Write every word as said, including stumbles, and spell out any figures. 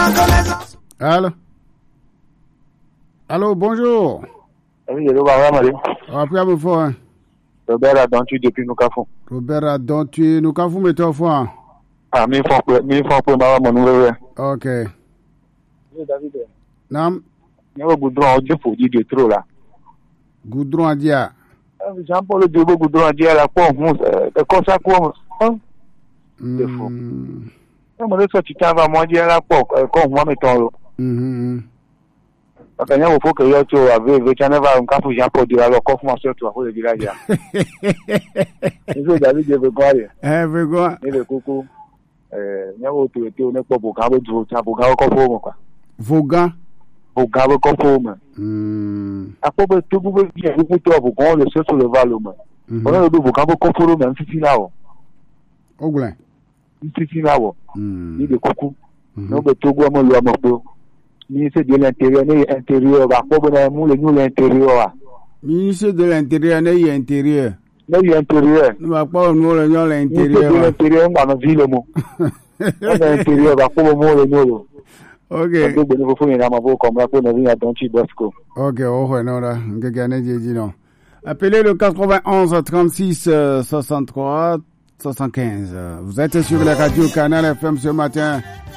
Allô? Allô, bonjour. Oui, je dois avoir mal. Après, vous faites. Robert Adontu depuis Noukafou. Robert Adontu, Noukafou, mais toi, fois. Ah, mille fois pour, mille fois pour ma mon nouveau. Ok. Oui, David. Nam. Il y a un goudron, on dit pour dire de trop là. Goudron à dia. Jean-Paul le Diogo goudron à dia là, quoi, c'est comme ça, quoi. C'est faux. Non, mais ça, tu t'en vas moi dire là, quoi, comme moi, mettons. Hum. Parce qu'il faut que tu aies vu, tu n'as pas un cas pour Jean-Paul dire alors, comment tu as fait le village. Il faut David, je veux quoi. Eh, veux quoi. Et le coucou. Euh, il y a autre été, on n'est pas pour garder du temps, pour garder comme pour quoi. Vaughan. Pour garder comme pour moi. Hum. Après, tout le monde vient, vous pouvez pour qu'on le sait sur le valeur. On a le dos pour garder comme pour moi, un petit là-haut. Au glin. Un petit là-haut. Hum. Ni de coucou. Non, mais tout le monde l'a montré. Ni c'est de l'intérieur, ni l'intérieur. Bah, pour bonheur, nous, nous, l'intérieur. Ministre de l'Intérieur, n'est intérieur. N'est l'intérieur. Nous va pas nous le nom l'intérieur. Ministre de l'Intérieur, on va nous dire le mot. L'intérieur, bah, pour le mot, le mot. Ok. Donc, il faut une amavo comme là pour nous venir à Donchi Bosco. Ok, oh, non, là, non. Appelez le quatre-vingt-onze trente-six soixante-trois soixante-quinze. Vous êtes sur la radio Canal F M ce matin.